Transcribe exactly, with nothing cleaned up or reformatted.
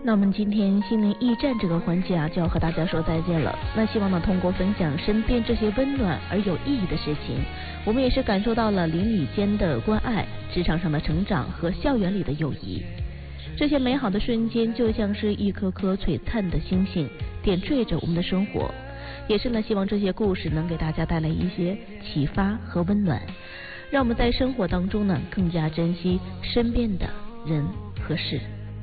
那我们今天心灵驿站这个环节啊，就要和大家说再见了。那希望呢，通过分享身边这些温暖而有意义的事情，我们也是感受到了邻里间的关爱、职场上的成长和校园里的友谊。这些美好的瞬间，就像是一颗颗璀璨的星星，点缀着我们的生活。也是呢，希望这些故事能给大家带来一些启发和温暖，让我们在生活当中呢，更加珍惜身边的人和事。